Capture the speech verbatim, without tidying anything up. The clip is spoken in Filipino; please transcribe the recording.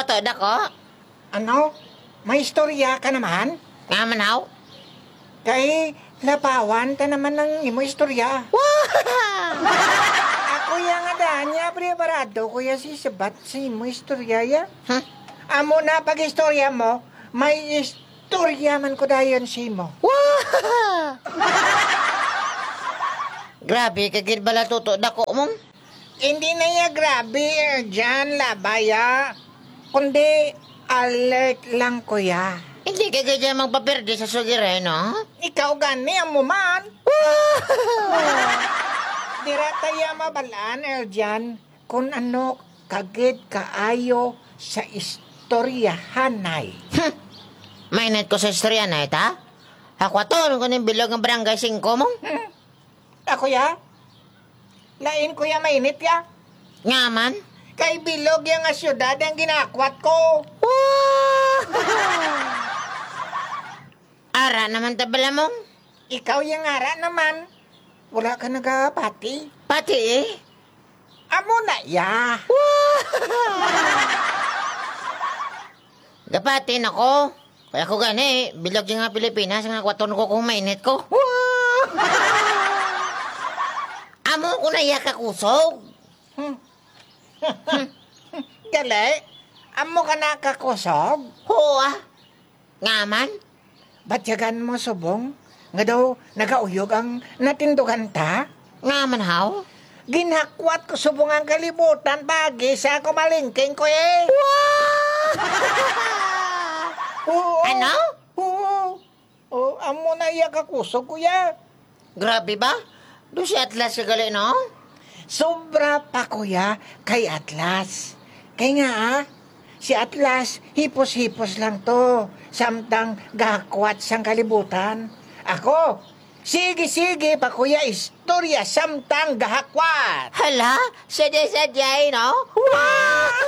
tutod ako. Ano? May istorya ka naman? Nga man haw. Kay lapawan ta naman ng imo istorya. Wow! Ako ya nga danya preparado kuya si sabat sa imo istorya ya. Huh? Amo na pag istorya mo, may istorya man ko dayon si mo. Wow! Grabe, kagid bala tutod ako mong. Hindi na ya grabe eh, dyan labaya. Kundi alert lang kuya. Hindi ka ganyan magpaperde sa sugire, no? Ikaw gani ang muman. Dira tayo mabalaan, Eljan, kung ano kagid kaayo sa istoryahanay. Hmm. Mainit ko sa istorya na ita. Ako ato, ko ng bilog ng barangay singko mong. Hmm. Ako ya? Lain ko ya mainit ya? Nga man. Kay bilog yung nga syudad ang ginakwat ko. Ara naman tabala mong. Ikaw yung ara naman. Wala ka nagapati. Pati eh. Amo na ya. Gapatin ako. Kaya ko gani, bilog yung nga Pilipinas, nga kwaton ko kung mainit ko. Amo ko na yak kusog. Hmm. Gali, amo ka nakakusog? Oo ah. Nga man. Batyagan mo subong? Nga daw nagauyog ang natindugan ta? Nga man haw. Ginakwat ko subong ang kalibutan pagi sa kumalingking ko eh. Oo. Ano? Oo. Oo, amo na iya kakusog kuya. Grabe ba? Do si Atlas ka gali, no? Sobra pa kuya kay Atlas. Kaya nga ah, si Atlas hipos-hipos lang to. Samtang gakwat sang kalibutan. Ako, sige-sige pa kuya istorya samtang gahakwat. Hala, sadya-sadya, no? Wow!